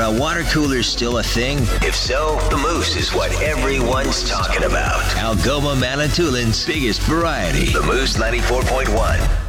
Are water coolers still a thing? If so, the Moose is what everyone's talking about. Algoma Manitoulин's biggest variety. The Moose 94.1.